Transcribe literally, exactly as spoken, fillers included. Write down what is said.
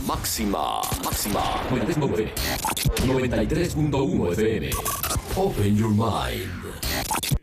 Máxima, máxima. noventa y tres punto uno F M. Open your mind.